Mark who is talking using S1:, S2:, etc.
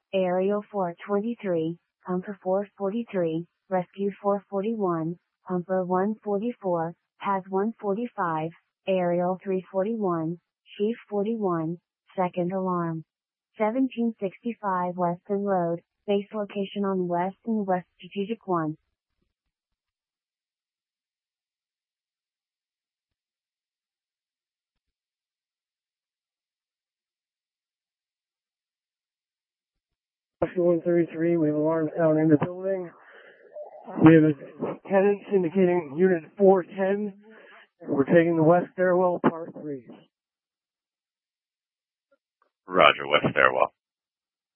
S1: Aerial 423, Pumper 443, Rescue 441, Pumper 144, Paz 145, Aerial 341, Chief 41, second alarm. 1765 Weston Road, base location on West and West Strategic 1.
S2: Rescue 133, we have alarms down in the building. We have a tenant indicating unit 410. We're taking the west stairwell, part 3.
S3: Roger, west stairwell.